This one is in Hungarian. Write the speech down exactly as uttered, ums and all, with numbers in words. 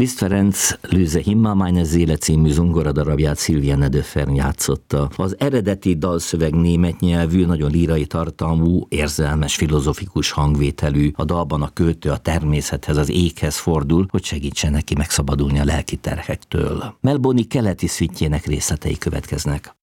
Liszt Ferenc Löse Himmel meine Seele című zongoradarabját Sylvia Nedöffern játszotta. Az eredeti dalszöveg német nyelvű, nagyon lírai tartalmú, érzelmes, filozofikus hangvételű. A dalban a költő a természethez, az éghez fordul, hogy segítsen neki megszabadulni a lelki terhektől. Melbourne-i keleti szüttjének részletei következnek.